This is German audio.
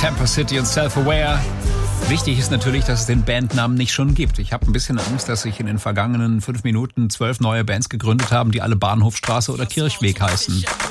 Temper City und Self-Aware. Wichtig ist natürlich, dass es den Bandnamen nicht schon gibt. Ich habe ein bisschen Angst, dass sich in den vergangenen 5 Minuten 12 neue Bands gegründet haben, die alle Bahnhofstraße oder Kirchweg heißen.